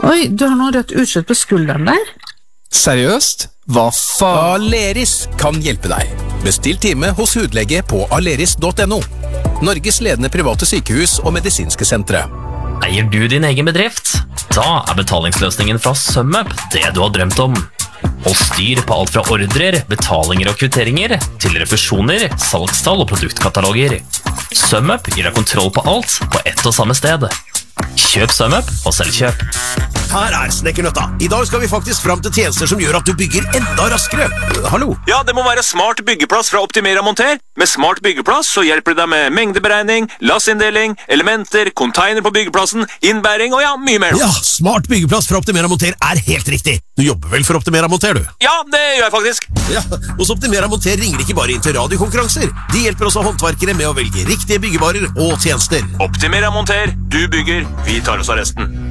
Oi, du har noe rødt utslett på skulderen der. Seriøst? Hva faen? Aleris kan hjelpe deg. Bestill time hos hudlege på aleris.no. Norges ledende private sykehus og medisinske sentre. Eier du din egen bedrift? Da betalingsløsningen fra SumUp det du har drømt om. Hold styr på alt fra ordrer, betalinger og kvitteringer, til refusjoner, salgstall og produktkataloger. SumUp gir deg kontroll på alt på ett og samme sted. Kjøp SumUp og selvkjøp. Her Snekkernøtta. I dag skal vi faktisk fram til tjenester som gjør at du bygger enda raskere. Hallo? Ja, det må være Smart byggeplass fra Optimera Monter. Med Smart byggeplass så hjelper det deg med mengdeberegning, lassinndeling, elementer, container på byggeplassen, innbæring og ja, mye mer. Ja, Smart byggeplass fra Optimera Monter helt riktig. Du jobber vel for Optimera Monter, du? Ja, det gjør jeg faktisk. Ja, hos Optimera Monter ringer ikke bare inn til radiokonkurranser. De hjelper også håndverkere med å velge riktige byggevarer og tjenester. Optimera Monter, du bygger, vi tar oss av resten.